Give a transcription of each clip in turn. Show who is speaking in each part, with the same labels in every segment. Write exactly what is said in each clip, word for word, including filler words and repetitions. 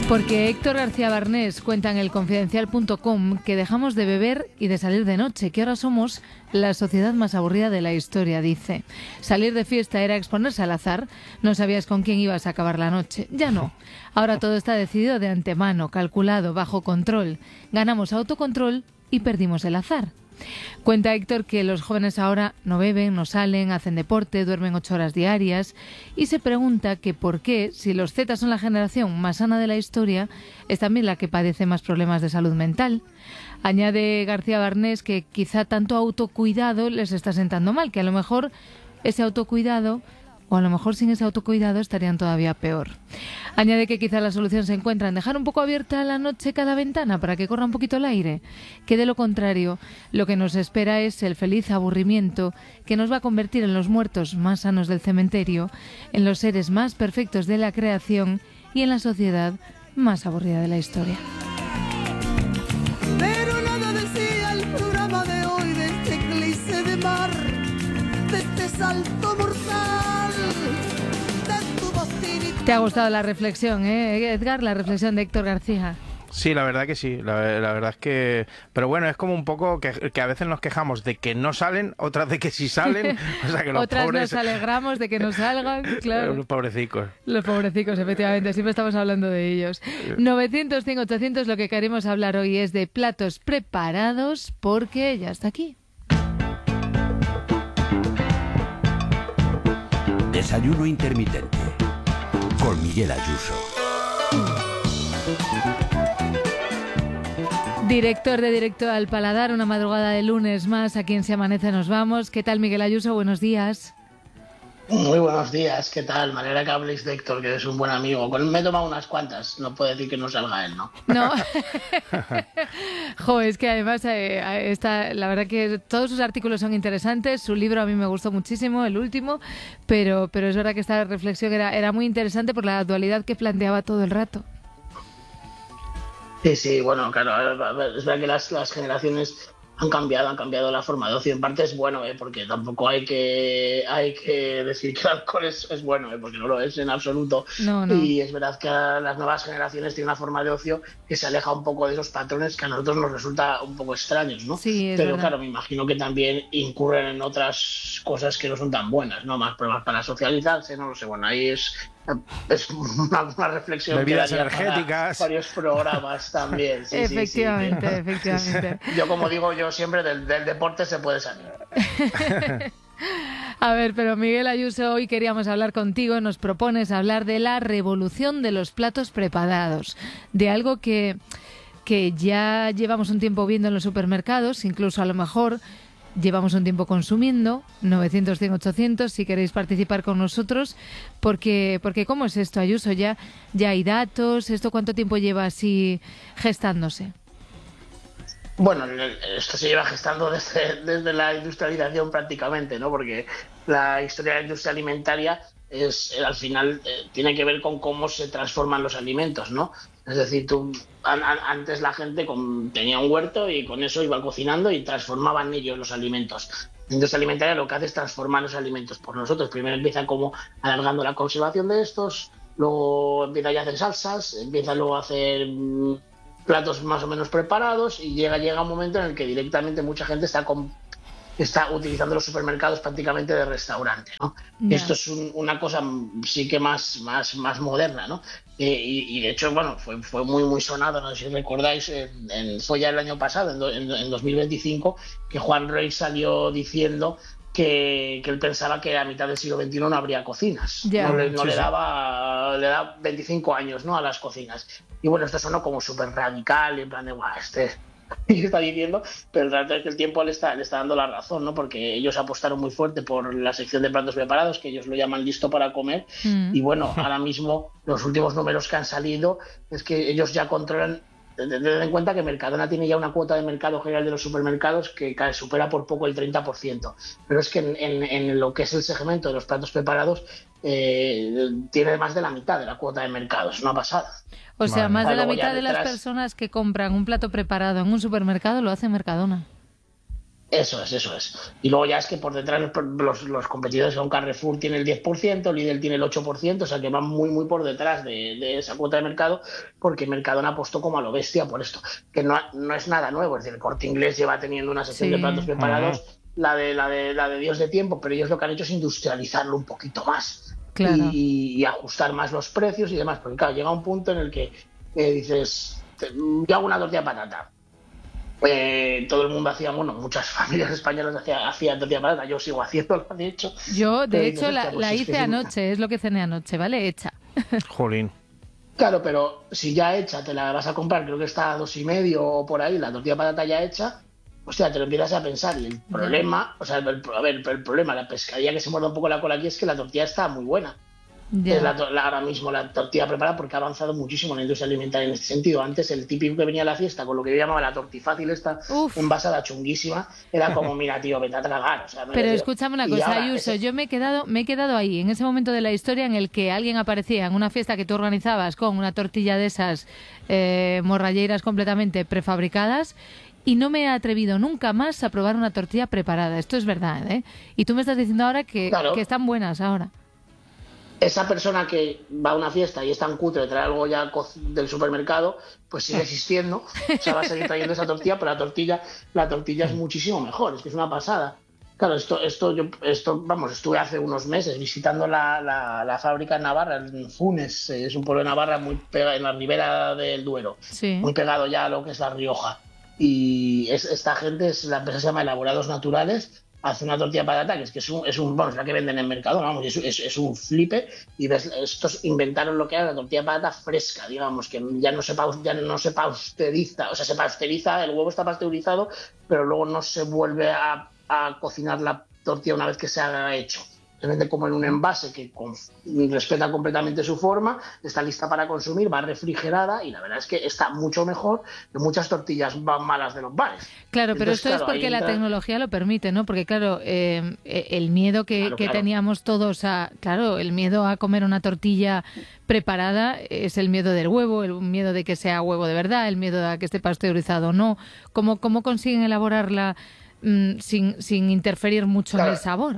Speaker 1: Porque Héctor García Barnés cuenta en el confidencial punto com que dejamos de beber y de salir de noche, que ahora somos la sociedad más aburrida de la historia, dice. Salir de fiesta era exponerse al azar, no sabías con quién ibas a acabar la noche. Ya no. Ahora todo está decidido de antemano, calculado, bajo control. Ganamos autocontrol y perdimos el azar. Cuenta Héctor que los jóvenes ahora no beben, no salen, hacen deporte, duermen ocho horas diarias y se pregunta que por qué, si los zetas son la generación más sana de la historia, es también la que padece más problemas de salud mental. Añade García Barnés que quizá tanto autocuidado les está sentando mal, que a lo mejor ese autocuidado, o a lo mejor sin ese autocuidado estarían todavía peor. Añade que quizá la solución se encuentra en dejar un poco abierta a la noche cada ventana para que corra un poquito el aire, que de lo contrario lo que nos espera es el feliz aburrimiento que nos va a convertir en los muertos más sanos del cementerio, en los seres más perfectos de la creación y en la sociedad más aburrida de la historia.
Speaker 2: Pero nada decía el programa de hoy de este eclipse de mar, de este salto mortal.
Speaker 1: Te ha gustado la reflexión, ¿eh, Edgar? La reflexión de Héctor García.
Speaker 3: Sí, la verdad que sí, la, la verdad es que... Pero bueno, es como un poco que, que a veces nos quejamos de que no salen, otras de que sí salen, o sea que los
Speaker 1: otras
Speaker 3: pobres...
Speaker 1: nos alegramos de que no salgan, claro.
Speaker 3: Los pobrecicos.
Speaker 1: Los pobrecicos, efectivamente, siempre estamos hablando de ellos. novecientos, cien, ochocientos, lo que queremos hablar hoy es de platos preparados, porque ya está aquí.
Speaker 4: Desayuno intermitente con Miguel Ayuso.
Speaker 1: Director de Directo al Paladar, una madrugada de lunes más, aquí en Se Amanece Nos Vamos. ¿Qué tal, Miguel Ayuso? Buenos días.
Speaker 5: Muy buenos días, ¿qué tal? Me alegra que habléis de Héctor, que es un buen amigo. Con él me he tomado unas cuantas, no puedo decir que no salga él, ¿no?
Speaker 1: No. Jo, es que además eh, está, la verdad que todos sus artículos son interesantes, su libro a mí me gustó muchísimo, el último, pero, pero es verdad que esta reflexión era, era muy interesante por la dualidad que planteaba todo el rato.
Speaker 5: Sí, sí, bueno, claro, es verdad que las, las generaciones han cambiado, han cambiado la forma de ocio. En parte es bueno, ¿eh? Porque tampoco hay que hay que decir que el alcohol es, es bueno, ¿eh? Porque no lo es en absoluto.
Speaker 1: No, no.
Speaker 5: Y es verdad que las nuevas generaciones tienen una forma de ocio que se aleja un poco de esos patrones que a nosotros nos resulta un poco extraños, ¿no?
Speaker 1: Sí, es
Speaker 5: Pero
Speaker 1: verdad.
Speaker 5: claro, me imagino que también incurren en otras cosas que no son tan buenas, ¿no? Más pruebas para socializarse, no lo sé. Bueno, ahí es... Es una, una reflexión.
Speaker 3: Bebidas
Speaker 5: que
Speaker 3: energéticas.
Speaker 5: Varios programas también. Sí,
Speaker 1: efectivamente,
Speaker 5: sí, sí.
Speaker 1: efectivamente.
Speaker 5: Yo, como digo yo siempre, del, del deporte se puede salir.
Speaker 1: A ver, pero Miguel Ayuso, hoy queríamos hablar contigo, nos propones hablar de la revolución de los platos preparados, de algo que, que ya llevamos un tiempo viendo en los supermercados, incluso a lo mejor... Llevamos un tiempo consumiendo, novecientos, cien, ochocientos, si queréis participar con nosotros, porque, porque ¿cómo es esto, Ayuso? ¿Ya, ya hay datos? ¿Esto cuánto tiempo lleva así gestándose?
Speaker 5: Bueno, esto se lleva gestando desde, desde la industrialización prácticamente, ¿no? Porque la historia de la industria alimentaria es, al final eh, tiene que ver con cómo se transforman los alimentos, ¿no? Es decir, tú, an, an, antes la gente con, tenía un huerto y con eso iba cocinando y transformaban ellos los alimentos. La industria alimentaria lo que hace es transformar los alimentos por nosotros. Primero empieza como alargando la conservación de estos, luego empieza ya a hacer salsas, empieza luego a hacer mmm, platos más o menos preparados y llega, llega un momento en el que directamente mucha gente está con... está utilizando los supermercados prácticamente de restaurante, ¿no? Yeah. Esto es un, una cosa sí que más, más, más moderna, ¿no? Eh, y, y de hecho, bueno, fue, fue muy muy sonado, no sé si recordáis, en, en, fue ya el año pasado, en, do, en, en dos mil veinticinco, que Juan Rey salió diciendo que, que él pensaba que a mitad del siglo veintiuno no habría cocinas. Yeah. No, le, no sí, le daba sí. le daba veinticinco años, ¿no?, a las cocinas. Y bueno, esto sonó como súper radical, en plan de, guau, este... y está diciendo, pero la verdad es que el tiempo le está, le está dando la razón, ¿no? Porque ellos apostaron muy fuerte por la sección de platos preparados, que ellos lo llaman listo para comer, mm. y bueno, ahora mismo los últimos números que han salido es que ellos ya controlan. Tened en cuenta que Mercadona tiene ya una cuota de mercado general de los supermercados que supera por poco el treinta por ciento, pero es que en, en, en lo que es el segmento de los platos preparados eh, tiene más de la mitad de la cuota de mercado, es una pasada.
Speaker 1: O sea, más de la mitad de las personas que compran un plato preparado en un supermercado lo hace Mercadona.
Speaker 5: Eso es, eso es. Y luego ya es que por detrás los, los competidores son Carrefour tiene el diez por ciento, Lidl tiene el ocho por ciento, o sea que van muy muy por detrás de, de esa cuota de mercado, porque Mercadona apostó como a lo bestia por esto, que no, no es nada nuevo, es decir, el Corte Inglés lleva teniendo una sección
Speaker 1: sí.
Speaker 5: de platos preparados,
Speaker 3: Uh-huh.
Speaker 5: la de la de la de Dios de tiempo, pero ellos lo que han hecho es industrializarlo un poquito más.
Speaker 1: Claro.
Speaker 5: Y, y ajustar más los precios y demás, porque claro, llega un punto en el que eh, dices, yo hago una tortilla de patata. Eh, todo el mundo hacía, bueno, muchas familias españolas hacían, hacían tortilla de patata, yo sigo haciéndola, de hecho.
Speaker 1: Yo, de
Speaker 5: Pero
Speaker 1: hecho,
Speaker 5: dices,
Speaker 1: la,
Speaker 5: hostia, pues
Speaker 1: la
Speaker 5: es
Speaker 1: hice
Speaker 5: que es un-
Speaker 1: anoche, es lo que cené anoche, ¿vale? Hecha.
Speaker 3: Jolín.
Speaker 5: Claro, pero si ya hecha te la vas a comprar, creo que está a dos y medio o por ahí, la tortilla de patata ya hecha, hostia, te lo empiezas a pensar. Y el problema, o sea, el, a ver, el problema, la pescadilla que se muerde un poco la cola aquí es que la tortilla está muy buena.
Speaker 1: Ya.
Speaker 5: Es la, la- ahora mismo la tortilla preparada porque ha avanzado muchísimo en la industria alimentaria en este sentido. Antes el típico que venía a la fiesta con lo que yo llamaba la tortifácil esta
Speaker 1: Uf.
Speaker 5: envasada chunguísima, era como, mira, tío, vete a tragar. O sea, me
Speaker 1: Pero
Speaker 5: refiero-
Speaker 1: escúchame una
Speaker 5: y
Speaker 1: cosa,
Speaker 5: ahora
Speaker 1: Ayuso,
Speaker 5: ese-
Speaker 1: yo me he quedado, me he quedado ahí, en ese momento de la historia en el que alguien aparecía en una fiesta que tú organizabas con una tortilla de esas eh, morralleras completamente prefabricadas, y no me he atrevido nunca más a probar una tortilla preparada. Esto es verdad, ¿eh? Y tú me estás diciendo ahora que,
Speaker 5: Claro.
Speaker 1: que están buenas ahora.
Speaker 5: Esa persona que va a una fiesta y es tan cutre de traer algo ya co- del supermercado, pues sigue existiendo, o sea, va a seguir trayendo esa tortilla, pero la tortilla, la tortilla es muchísimo mejor, es que es una pasada. Claro, esto, esto, yo, esto, vamos, estuve hace unos meses visitando la, la, la fábrica en Navarra, en Funes, eh, es un pueblo de Navarra muy pega, en la ribera del Duero,
Speaker 1: Sí.
Speaker 5: muy pegado ya a lo que es la Rioja. Y es, esta gente, es, la empresa se llama Elaborados Naturales, hace una tortilla de patata que es que es un, es un bueno, es la que venden en el mercado, vamos, es, es, es un flipe. Y ves, estos inventaron lo que era la tortilla de patata fresca, digamos, que ya no se paus- ya no se pasteuriza, o sea, se pasteuriza, el huevo está pasteurizado, pero luego no se vuelve a, a cocinar la tortilla una vez que se ha hecho. Se vende como en un envase que con- respeta completamente su forma, está lista para consumir, va refrigerada y la verdad es que está mucho mejor que muchas tortillas más malas de los bares.
Speaker 1: Claro, pero
Speaker 5: Entonces,
Speaker 1: esto
Speaker 5: claro,
Speaker 1: es porque
Speaker 5: ahí
Speaker 1: la
Speaker 5: entra-
Speaker 1: tecnología lo permite, ¿no? Porque, claro, eh, eh, el miedo que,
Speaker 5: Claro,
Speaker 1: que
Speaker 5: claro.
Speaker 1: teníamos todos a... Claro, el miedo a comer una tortilla preparada es el miedo del huevo, el miedo de que sea huevo de verdad, el miedo a que esté pasteurizado o no. ¿Cómo, cómo consiguen elaborarla mm, sin, sin interferir mucho
Speaker 5: Claro.
Speaker 1: en el sabor?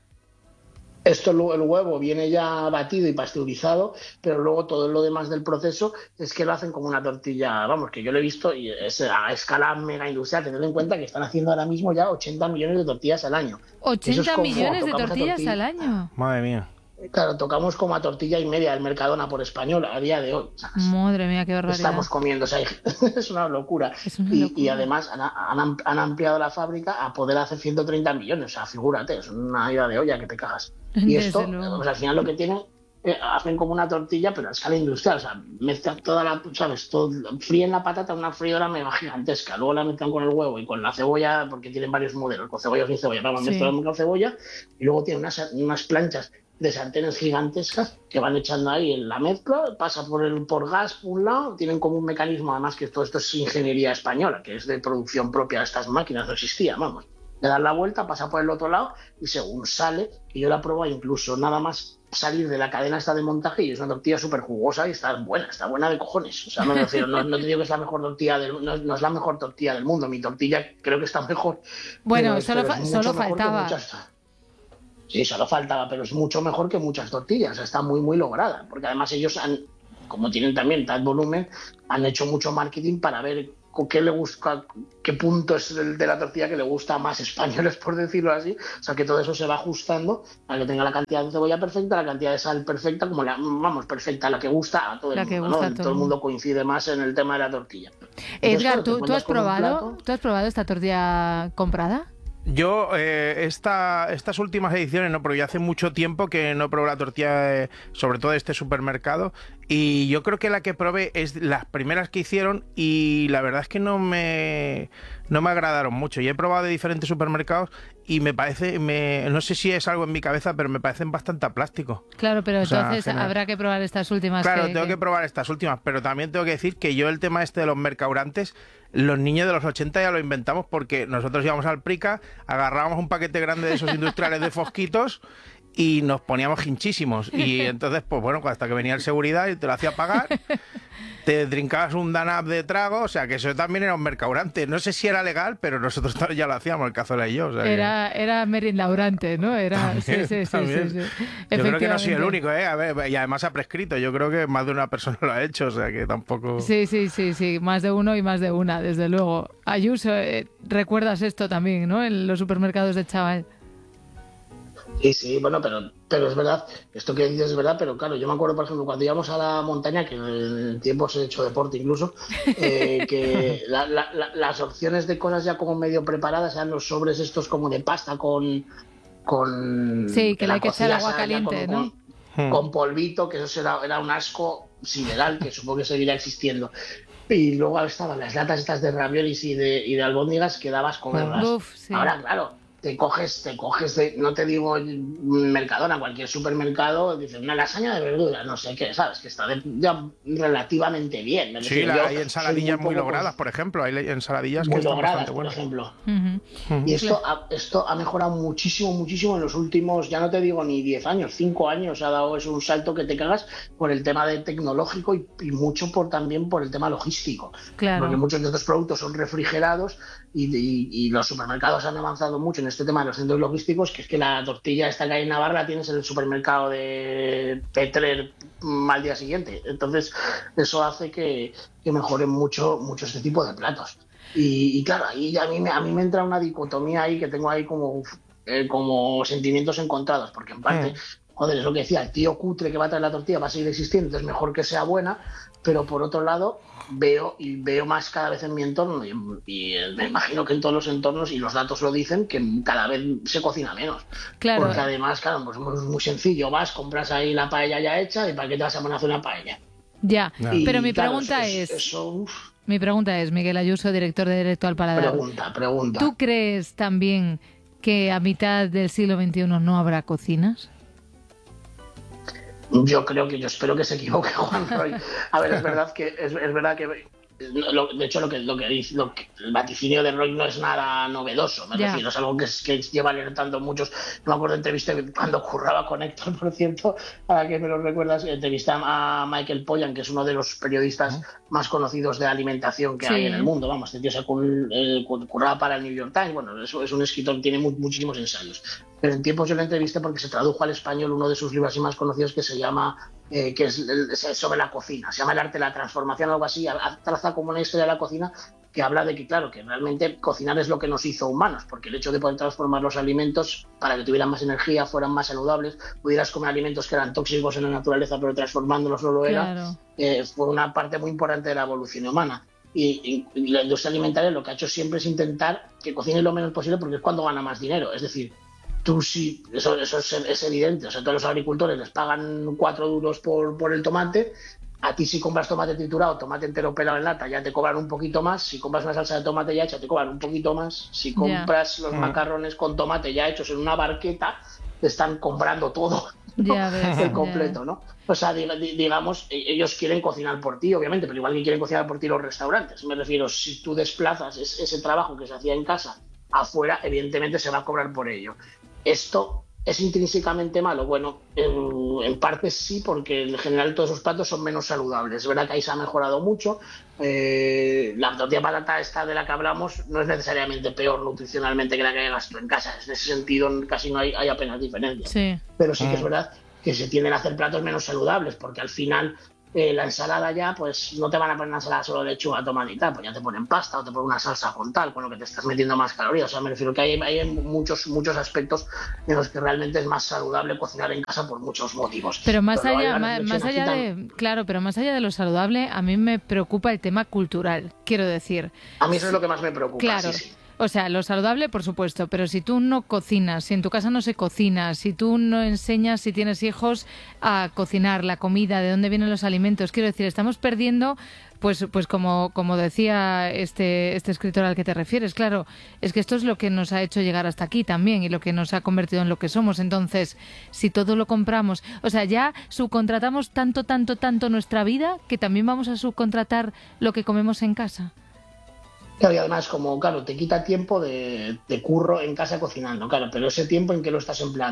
Speaker 5: Esto, lo- el huevo viene ya batido y pasteurizado, pero luego todo lo demás del proceso es que lo hacen como una tortilla, vamos, que yo lo he visto y es a escala mega industrial. Tened en cuenta que están haciendo ahora mismo ya ochenta millones de tortillas al año. Eso es
Speaker 1: ochenta
Speaker 5: como,
Speaker 1: millones de
Speaker 5: tocamos a
Speaker 1: tortillas
Speaker 5: tortilla-
Speaker 1: al año.
Speaker 3: Madre mía.
Speaker 5: Claro, tocamos como a tortilla y media del Mercadona por español a día de hoy. O sea,
Speaker 1: Madre mía, qué barbaridad.
Speaker 5: estamos comiendo, o sea, es una locura.
Speaker 1: Es una
Speaker 5: y,
Speaker 1: locura.
Speaker 5: y además han, han- han ampliado la fábrica a poder hacer ciento treinta millones, o sea, figúrate, es una ida de olla que te cagas. Y
Speaker 1: Desde
Speaker 5: esto,
Speaker 1: luego.
Speaker 5: o sea, al final lo que tienen, eh, hacen como una tortilla, pero a escala industrial, o sea, mezclan toda la, ¿sabes? Todo, fríen la patata en una freidora mega gigantesca, luego la mezclan con el huevo y con la cebolla, porque tienen varios modelos, con cebolla o sin cebolla, vamos,
Speaker 1: Sí.
Speaker 5: mezclan con cebolla, y luego tienen unas, unas planchas de sartenes gigantescas que van echando ahí en la mezcla, pasa por el por gas por un lado, tienen como un mecanismo, además que todo esto es ingeniería española, que es de producción propia de estas máquinas, no existía, vamos. Le dan la vuelta, pasa por el otro lado y según sale, que yo la pruebo incluso nada más salir de la cadena esta de montaje y es una tortilla súper jugosa y está buena, está buena de cojones. O sea, no me refiero, no, no te digo que es la mejor tortilla del no, no es la mejor tortilla del mundo, mi tortilla creo que está mejor.
Speaker 1: Bueno,
Speaker 5: pero-
Speaker 1: solo,
Speaker 5: pero
Speaker 1: fa-
Speaker 5: es
Speaker 1: solo
Speaker 5: mucho mejor que
Speaker 1: faltaba.
Speaker 5: muchas- Sí, solo faltaba, pero es mucho mejor que muchas tortillas, o sea, está muy, muy lograda, porque además ellos han, como tienen también tal volumen, han hecho mucho marketing para ver con qué le gusta, qué punto es el de la tortilla que le gusta a más españoles, por decirlo así, o sea, que todo eso se va ajustando a que tenga la cantidad de cebolla perfecta, la cantidad de sal perfecta, como la, vamos, perfecta, la que gusta a todo el
Speaker 1: La que
Speaker 5: mundo,
Speaker 1: gusta
Speaker 5: ¿no?
Speaker 1: a todo
Speaker 5: Todo el
Speaker 1: el
Speaker 5: mundo coincide más en el tema de la tortilla. Entonces,
Speaker 1: Edgar,
Speaker 5: claro, te
Speaker 1: ¿tú, tú
Speaker 5: encuentras
Speaker 1: has
Speaker 5: con un
Speaker 1: probado,
Speaker 5: plato-
Speaker 1: ¿tú has probado esta tortilla comprada?
Speaker 3: Yo, eh, esta, estas últimas ediciones no, pero ya hace mucho tiempo que no probé la tortilla, eh, sobre todo de este supermercado, y yo creo que la que probé es las primeras que hicieron y la verdad es que no me, no me agradaron mucho. Y he probado de diferentes supermercados y me parece, me, no sé si es algo en mi cabeza, pero me parecen bastante a plástico.
Speaker 1: Claro, pero
Speaker 3: O sea,
Speaker 1: entonces
Speaker 3: genial.
Speaker 1: habrá que probar estas últimas.
Speaker 3: Claro,
Speaker 1: que,
Speaker 3: tengo
Speaker 1: que-
Speaker 3: que probar estas últimas, pero también tengo que decir que yo el tema este de los mercaurantes, los niños de los ochenta ya lo inventamos porque nosotros íbamos al Prica, agarrábamos un paquete grande de esos industriales de fosquitos y nos poníamos hinchísimos. Y entonces, pues bueno, hasta que venía el seguridad y te lo hacía pagar, te drincabas un danab de trago, o sea que eso también era un mercaurante. No sé si era legal, pero nosotros ya lo hacíamos, el Cazola y yo. O sea
Speaker 1: era,
Speaker 3: que...
Speaker 1: era merindaurante, ¿no? Era,
Speaker 3: también,
Speaker 1: sí, sí,
Speaker 3: también.
Speaker 1: sí, sí, sí.
Speaker 3: Yo creo que no soy el único, ¿eh? A ver, y además ha prescrito. Yo creo que más de una persona lo ha hecho, o sea que tampoco...
Speaker 1: Sí, sí, sí, sí, más de uno y más de una, desde luego. Ayuso, eh, recuerdas esto también, ¿no? En los supermercados de chaval.
Speaker 5: Sí, sí, bueno, pero, pero es verdad, esto que dices es verdad, pero claro, yo me acuerdo, por ejemplo, cuando íbamos a la montaña, que en el tiempo se ha hecho deporte incluso, eh, que la, la, la, las opciones de cosas ya como medio preparadas eran los sobres estos como de pasta con... con
Speaker 1: sí, que le hay que echar agua
Speaker 5: con,
Speaker 1: caliente,
Speaker 5: con,
Speaker 1: ¿no?
Speaker 5: Con, con polvito, que eso era, era un asco sideral, que supongo que seguirá existiendo. Y luego estaban las latas estas de raviolis y de, y de albóndigas que dabas comerlas.
Speaker 1: Uf, sí.
Speaker 5: Ahora, claro... te coges, te coges de, no te digo Mercadona, cualquier supermercado, dices una lasaña de verdura, no sé qué, ¿sabes? Que está de, ya relativamente bien.
Speaker 3: Sí, la, hay ensaladillas muy logradas, con, por ejemplo, hay ensaladillas
Speaker 5: muy
Speaker 3: que están
Speaker 5: logradas,
Speaker 3: bastante
Speaker 5: por
Speaker 3: buenas.
Speaker 5: ejemplo.
Speaker 1: Uh-huh.
Speaker 5: Y esto ha, esto ha mejorado muchísimo, muchísimo en los últimos, ya no te digo ni diez años, cinco años ha dado eso un salto que te cagas por el tema de tecnológico y, y mucho por también por el tema logístico.
Speaker 1: Claro.
Speaker 5: Porque muchos de estos productos son refrigerados y, y, y los supermercados han avanzado mucho en este tema de los centros logísticos, que es que la tortilla esta que hay en Navarra la tienes en el supermercado de Petrer al día siguiente. Entonces eso hace que, que mejore mucho, mucho este tipo de platos. Y, y claro, ahí a mí, me, a mí me entra una dicotomía ahí que tengo ahí como, eh, como sentimientos encontrados, porque en parte, mm. joder, es lo que decía, el tío cutre que va a traer la tortilla va a seguir existiendo, es mejor que sea buena, pero por otro lado veo y veo más cada vez en mi entorno y, y me imagino que en todos los entornos, y los datos lo dicen, que cada vez se cocina menos.
Speaker 1: Claro.
Speaker 5: Porque además, claro, pues es muy sencillo, vas, compras ahí la paella ya hecha y ¿para qué te vas a poner a hacer una paella?
Speaker 1: Ya, y, pero mi
Speaker 5: claro,
Speaker 1: pregunta
Speaker 5: eso,
Speaker 1: es...
Speaker 5: Eso,
Speaker 1: mi pregunta es, Miguel Ayuso, director de Directo al Paladar.
Speaker 5: Pregunta, pregunta.
Speaker 1: ¿Tú crees también que a mitad del siglo veintiuno no habrá cocinas?
Speaker 5: Yo creo que, yo espero que se equivoque Juan Roy. A ver, es verdad que es, es verdad que lo, de hecho lo que lo que dice lo que, el vaticinio de Roy no es nada novedoso, me yeah. refiero, es algo que, que lleva alertando muchos. No me acuerdo de entrevista cuando curraba con Héctor, por cierto, a que me lo recuerdas, entrevisté a Michael Pollan, que es uno de los periodistas ¿Eh? más conocidos de alimentación que sí. hay en el mundo, vamos, este tío se eh, curraba para el New York Times, bueno, es, es un escritor, tiene mu muchísimos ensayos. Pero en tiempos yo la entrevisté porque se tradujo al español uno de sus libros así más conocidos que se llama, eh, que es, es sobre la cocina, se llama El arte de la transformación, algo así, traza como una historia de la cocina que habla de que, claro, que realmente cocinar es lo que nos hizo humanos, porque el hecho de poder transformar los alimentos para que tuvieran más energía, fueran más saludables, pudieras comer alimentos que eran tóxicos en la naturaleza, pero transformándolos no lo era, claro. eh, fue una parte muy importante de la evolución humana. Y, y, y la industria alimentaria lo que ha hecho siempre es intentar que cocine lo menos posible porque es cuando gana más dinero, es decir, tú sí, eso, eso es, es evidente, o sea, todos los agricultores les pagan cuatro duros por, por el tomate, a ti si compras tomate triturado, tomate entero pelado en lata, ya te cobran un poquito más, si compras una salsa de tomate ya hecha, te cobran un poquito más, si compras yeah. los macarrones con tomate ya hechos en una barqueta, te están comprando todo, ¿no?
Speaker 1: Ya ves,
Speaker 5: el completo, yeah. ¿no? O sea, digamos, ellos quieren cocinar por ti, obviamente, pero igual que quieren cocinar por ti los restaurantes, me refiero, si tú desplazas ese trabajo que se hacía en casa afuera, evidentemente se va a cobrar por ello. ¿Esto es intrínsecamente malo? Bueno, en, en parte sí, porque en general todos esos platos son menos saludables. Es verdad que ahí se ha mejorado mucho. Eh, la tortilla de patata esta de la que hablamos no es necesariamente peor nutricionalmente que la que hay gasto en casa. En ese sentido casi no hay, hay apenas diferencia.
Speaker 1: Sí.
Speaker 5: Pero sí que es verdad que se tienden a hacer platos menos saludables, porque al final... Eh, la ensalada ya, pues no te van a poner una ensalada solo de lechuga, tomate y tal, pues ya te ponen pasta o te ponen una salsa con tal, con lo que te estás metiendo más calorías. O sea, me refiero que hay, hay muchos, muchos aspectos en los que realmente es más saludable cocinar en casa por muchos motivos.
Speaker 1: Pero más pero allá, más, más allá de, claro, pero más allá de lo saludable, a mí me preocupa el tema cultural, quiero decir.
Speaker 5: A mí eso es lo que más me preocupa,
Speaker 1: claro.
Speaker 5: sí, sí.
Speaker 1: O sea, lo saludable, por supuesto, pero si tú no cocinas, si en tu casa no se cocina, si tú no enseñas, si tienes hijos, a cocinar la comida, de dónde vienen los alimentos, quiero decir, estamos perdiendo, pues pues como, como decía este, este escritor al que te refieres, claro, es que esto es lo que nos ha hecho llegar hasta aquí también y lo que nos ha convertido en lo que somos. Entonces, si todo lo compramos, o sea, ya subcontratamos tanto, tanto, tanto nuestra vida que también vamos a subcontratar lo que comemos en casa.
Speaker 5: Claro, y además, como, claro, te quita tiempo de, de curro en casa cocinando, claro, pero ese tiempo en que lo estás empleando,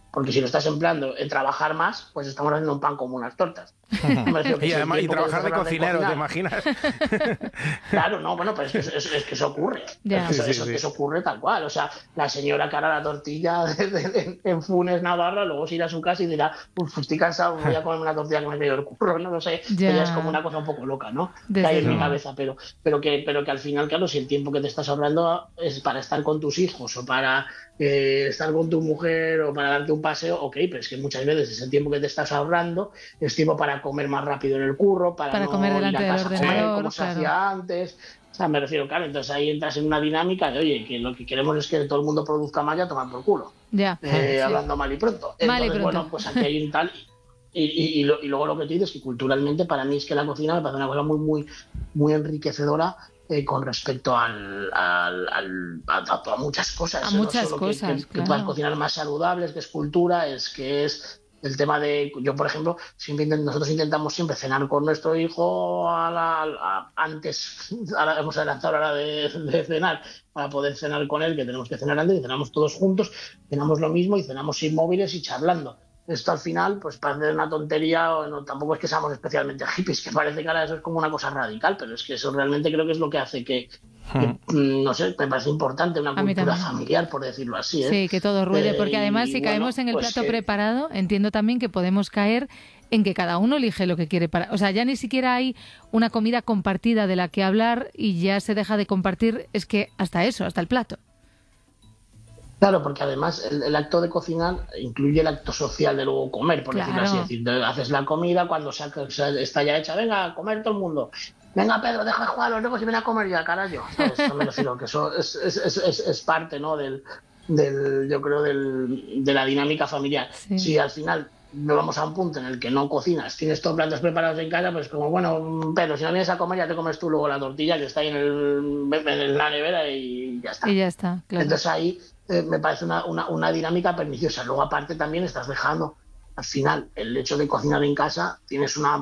Speaker 5: porque si lo estás empleando en trabajar más, pues estamos haciendo un pan como unas tortas.
Speaker 3: Y además, y trabajar de cocinero, ¿te imaginas?
Speaker 5: Claro, no, bueno, pero es que, es, es que eso ocurre.
Speaker 1: Ya.
Speaker 5: Es que eso,
Speaker 3: Sí,
Speaker 5: eso,
Speaker 3: sí.
Speaker 5: eso ocurre tal cual. O sea, la señora que hará la tortilla de, de, de, en Funes, Navarra, luego se irá a su casa y dirá, pues estoy cansado, voy a comerme una tortilla que me he pedido el curro, no lo sé.
Speaker 1: Ya.
Speaker 5: Ella es como una cosa un poco loca, ¿no?
Speaker 1: Desde
Speaker 5: Que hay en mi
Speaker 1: luego.
Speaker 5: cabeza, pero, pero, que, pero que al final, claro, si el tiempo que te estás ahorrando es para estar con tus hijos o para eh, estar con tu mujer o para darte un paseo, ok, pero es que muchas veces ese tiempo que te estás ahorrando es tiempo para comer más rápido en el curro, para,
Speaker 1: Para
Speaker 5: no
Speaker 1: comer delante
Speaker 5: ir a
Speaker 1: del
Speaker 5: casa a comer
Speaker 1: ordenador,
Speaker 5: como se
Speaker 1: claro.
Speaker 5: hacía antes. O sea, me refiero, claro, entonces ahí entras en una dinámica de, oye, que lo que queremos es que todo el mundo produzca más y a tomar por culo.
Speaker 1: Ya.
Speaker 5: Eh,
Speaker 1: Sí.
Speaker 5: hablando mal y pronto.
Speaker 1: Mal y
Speaker 5: Entonces,
Speaker 1: pronto.
Speaker 5: bueno, pues aquí hay un tal... Y, y, y, lo, y luego lo que tú dices, que culturalmente para mí es que la cocina me parece una cosa muy, muy, muy enriquecedora eh, con respecto al, al, al a, a, a muchas cosas.
Speaker 1: A
Speaker 5: no
Speaker 1: muchas
Speaker 5: solo
Speaker 1: cosas,
Speaker 5: que, que,
Speaker 1: claro.
Speaker 5: que puedas cocinar más saludables, que es cultura, es que es el tema de... Yo, por ejemplo, siempre intent, nosotros intentamos siempre cenar con nuestro hijo a la, a, antes, ahora hemos adelantado la hora de, de cenar, para poder cenar con él, que tenemos que cenar antes, y cenamos todos juntos, cenamos lo mismo y cenamos sin móviles y charlando. Esto al final, pues parece una tontería, o no, tampoco es que seamos especialmente hippies, que parece que ahora eso es como una cosa radical, pero es que eso realmente creo que es lo que hace que, que no sé, me parece importante una
Speaker 1: A mí
Speaker 5: cultura
Speaker 1: también.
Speaker 5: familiar, por decirlo así. ¿eh?
Speaker 1: Sí, que todo ruede, porque
Speaker 5: Eh,
Speaker 1: además
Speaker 5: y
Speaker 1: si
Speaker 5: bueno,
Speaker 1: caemos en el
Speaker 5: pues
Speaker 1: plato
Speaker 5: que-
Speaker 1: preparado, entiendo también que podemos caer en que cada uno elige lo que quiere para... O sea, ya ni siquiera hay una comida compartida de la que hablar y ya se deja de compartir, es que hasta eso, hasta el plato.
Speaker 5: Claro, porque además el, el acto de cocinar incluye el acto social de luego comer, por
Speaker 1: Claro.
Speaker 5: decirlo así. Es decir, te- haces la comida cuando se, ha- se- está ya hecha, venga, a comer todo el mundo. Venga, Pedro, deja de jugar a los lejos y ven a comer ya, carajo. ¿Sabes? Eso me refiero, que eso es, es, es, es, es parte, ¿no? del, del yo creo, del, de la dinámica familiar.
Speaker 1: Sí.
Speaker 5: Si al final nos vamos a un punto en el que no cocinas, tienes todos platos preparados en casa, pues como, bueno, Pedro, si no vienes a comer ya te comes tú luego la tortilla que está ahí en, el, en la nevera y ya está.
Speaker 1: Y ya está, claro.
Speaker 5: Entonces ahí eh, me parece una, una, una dinámica perniciosa. Luego aparte también estás dejando, al final, el hecho de cocinar en casa, tienes una,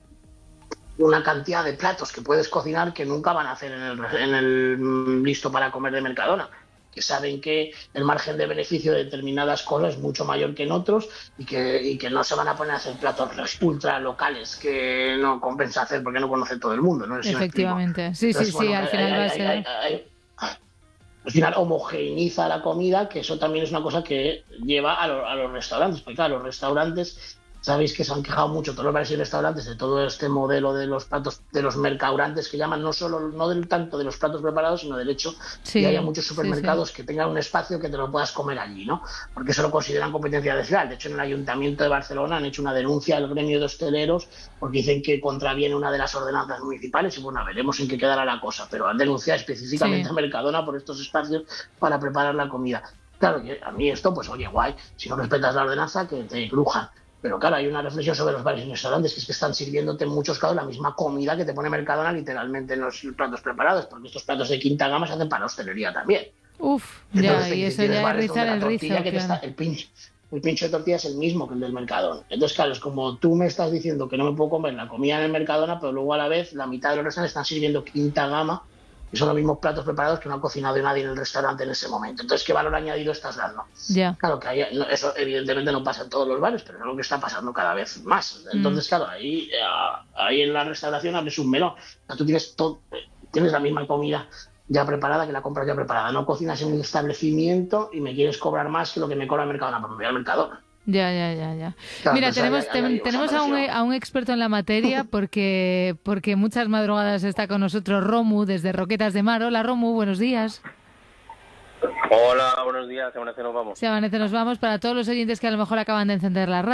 Speaker 5: una cantidad de platos que puedes cocinar que nunca van a hacer en el, en el mm, listo para comer de Mercadona, que saben que el margen de beneficio de determinadas cosas es mucho mayor que en otros y que, y que no se van a poner a hacer platos ultra locales que no compensa hacer porque no conoce todo el mundo, ¿no? Si me explico.
Speaker 1: Efectivamente. Sí, sí,
Speaker 5: Entonces,
Speaker 1: sí,
Speaker 5: bueno,
Speaker 1: al
Speaker 5: hay-
Speaker 1: final
Speaker 5: hay-
Speaker 1: va a
Speaker 5: hay-
Speaker 1: ser...
Speaker 5: hay- hay- al final homogeneiza la comida, que eso también es una cosa que lleva a, lo- a los restaurantes, porque claro, los restaurantes, sabéis que se han quejado mucho todos los bares y restaurantes de todo este modelo de los platos, de los mercaurantes que llaman, no solo, no del tanto de los platos preparados, sino del hecho
Speaker 1: Sí,
Speaker 5: que haya muchos
Speaker 1: sí,
Speaker 5: supermercados que tengan un espacio que te lo puedas comer allí, ¿no? Porque eso lo consideran competencia desleal. De hecho, en el Ayuntamiento de Barcelona han hecho una denuncia al gremio de hosteleros porque dicen que contraviene una de las ordenanzas municipales y bueno, veremos en qué quedará la cosa, pero han denunciado específicamente
Speaker 1: Sí.
Speaker 5: a Mercadona por estos espacios para preparar la comida. Claro, y a mí esto, pues oye, guay, si no respetas la ordenanza, que te crujan. Pero claro, hay una reflexión sobre los bares y restaurantes, que es que están sirviéndote en muchos casos la misma comida que te pone Mercadona literalmente en los platos preparados, porque estos platos de quinta gama se hacen para hostelería también.
Speaker 1: Uf,
Speaker 5: Entonces,
Speaker 1: ya, y
Speaker 5: te-
Speaker 1: eso
Speaker 5: tienes
Speaker 1: ya es
Speaker 5: bares donde
Speaker 1: rizar
Speaker 5: la
Speaker 1: el
Speaker 5: tortilla
Speaker 1: rizo,
Speaker 5: que te
Speaker 1: claro.
Speaker 5: está- el pincho, el pincho de tortilla es el mismo que el del Mercadona. Entonces, claro, es como tú me estás diciendo que no me puedo comer la comida en el Mercadona, pero luego a la vez la mitad de los restaurantes están sirviendo quinta gama y son los mismos platos preparados que no ha cocinado nadie en el restaurante en ese momento. Entonces, ¿qué valor añadido estás dando?
Speaker 1: Ya.
Speaker 5: Claro que hay- no, eso evidentemente no pasa en todos los bares, pero es lo que está pasando cada vez más. Entonces,
Speaker 1: Mm.
Speaker 5: claro, ahí, eh, ahí en la restauración abres un melón. O sea, tú tienes, todo, tienes la misma comida ya preparada que la compras ya preparada. No cocinas en el establecimiento y me quieres cobrar más que lo que me cobra el Mercadona, porque me voy al Mercadona.
Speaker 1: Ya, ya, ya, ya.
Speaker 5: Claro,
Speaker 1: Mira,
Speaker 5: pues ahí-
Speaker 1: tenemos,
Speaker 5: ahí- ahí-
Speaker 1: tem-
Speaker 5: o sea,
Speaker 1: tenemos
Speaker 5: me
Speaker 1: a un,
Speaker 5: refiero-
Speaker 1: a un experto en la materia porque, porque muchas madrugadas está con nosotros Romu desde Roquetas de Mar. Hola Romu, buenos días.
Speaker 6: Hola, buenos días. ¿A qué nos vamos?
Speaker 1: Se amanece, nos vamos. Para todos los oyentes que a lo mejor acaban de encender la radio.